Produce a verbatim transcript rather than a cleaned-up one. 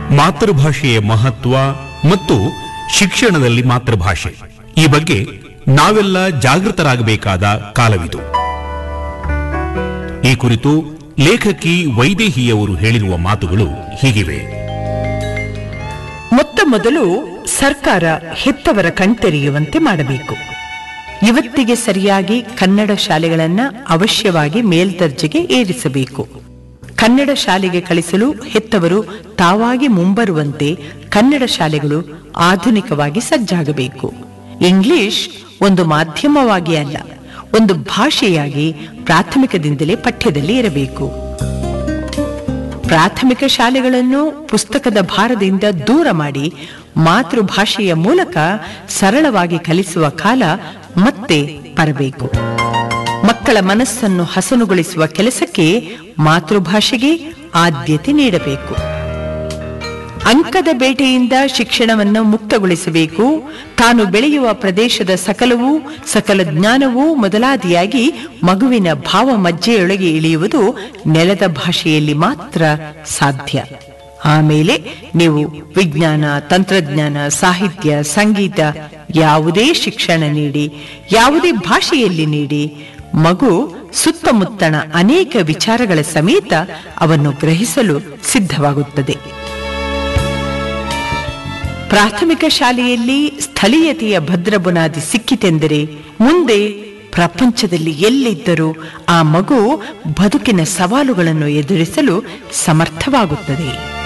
ಮಾತೃಭಾಷೆಯ ಮಹತ್ವ ಮತ್ತು ಶಿಕ್ಷಣದಲ್ಲಿ ಮಾತೃಭಾಷೆ ಈ ಬಗ್ಗೆ ನಾವೆಲ್ಲ ಜಾಗೃತರಾಗಬೇಕಾದ ಕಾಲವಿದು. ಈ ಕುರಿತು ಲೇಖಕಿ ವೈದೇಹಿಯವರು ಹೇಳಿರುವ ಮಾತುಗಳು ಹೀಗಿವೆ. ಮೊತ್ತ ಮೊದಲು ಸರ್ಕಾರ ಹೆತ್ತವರ ಕಣ್ತೆರೆಯುವಂತೆ ಮಾಡಬೇಕು. ಇವತ್ತಿಗೆ ಸರಿಯಾಗಿ ಕನ್ನಡ ಶಾಲೆಗಳನ್ನು ಅವಶ್ಯವಾಗಿ ಮೇಲ್ದರ್ಜೆಗೆ ಏರಿಸಬೇಕು. ಕನ್ನಡ ಶಾಲೆಗೆ ಕಳಿಸಲು ಹೆತ್ತವರು ತಾವಾಗಿ ಮುಂಬರುವಂತೆ ಕನ್ನಡ ಶಾಲೆಗಳು ಆಧುನಿಕವಾಗಿ ಸಜ್ಜಾಗಬೇಕು. ಇಂಗ್ಲಿಷ್ ಒಂದು ಮಾಧ್ಯಮವಾಗಿ ಅಲ್ಲ, ಒಂದು ಭಾಷೆಯಾಗಿ ಪ್ರಾಥಮಿಕದಿಂದಲೇ ಪಠ್ಯದಲ್ಲಿ ಇರಬೇಕು. ಪ್ರಾಥಮಿಕ ಶಾಲೆಗಳನ್ನು ಪುಸ್ತಕದ ಭಾರದಿಂದ ದೂರ ಮಾಡಿ ಮಾತೃಭಾಷೆಯ ಮೂಲಕ ಸರಳವಾಗಿ ಕಲಿಸುವ ಕಾಲ ಮತ್ತೆ ಬರಬೇಕು. ಮಕ್ಕಳ ಮನಸ್ಸನ್ನು ಹಸನುಗೊಳಿಸುವ ಕೆಲಸಕ್ಕೆ ಮಾತೃಭಾಷೆಗೆ ಆದ್ಯತೆ ನೀಡಬೇಕು. ಅಂಕದ ಬೇಟೆಯಿಂದ ಶಿಕ್ಷಣವನ್ನು ಮುಕ್ತಗೊಳಿಸಬೇಕು. ತಾನು ಬೆಳೆಯುವ ಪ್ರದೇಶದ ಸಕಲವೂ ಸಕಲ ಜ್ಞಾನವೂ ಮೊದಲಾದಿಯಾಗಿ ಮಗುವಿನ ಭಾವ ಮಜ್ಜೆಯೊಳಗೆ ಇಳಿಯುವುದು ನೆಲದ ಭಾಷೆಯಲ್ಲಿ ಮಾತ್ರ ಸಾಧ್ಯ. ಆಮೇಲೆ ನೀವು ವಿಜ್ಞಾನ, ತಂತ್ರಜ್ಞಾನ, ಸಾಹಿತ್ಯ, ಸಂಗೀತ ಯಾವುದೇ ಶಿಕ್ಷಣ ನೀಡಿ, ಯಾವುದೇ ಭಾಷೆಯಲ್ಲಿ ನೀಡಿ, ಮಗು ಸುತ್ತಮುತ್ತಣ ಅನೇಕ ವಿಚಾರಗಳ ಸಮೇತ ಅವನ್ನು ಗ್ರಹಿಸಲು ಸಿದ್ಧವಾಗುತ್ತದೆ. ಪ್ರಾಥಮಿಕ ಶಾಲೆಯಲ್ಲಿ ಸ್ಥಳೀಯತೆಯ ಭದ್ರ ಬುನಾದಿ ಸಿಕ್ಕಿತೆಂದರೆ ಮುಂದೆ ಪ್ರಪಂಚದಲ್ಲಿ ಎಲ್ಲಿದ್ದರೂ ಆ ಮಗು ಬದುಕಿನ ಸವಾಲುಗಳನ್ನು ಎದುರಿಸಲು ಸಮರ್ಥವಾಗುತ್ತದೆ.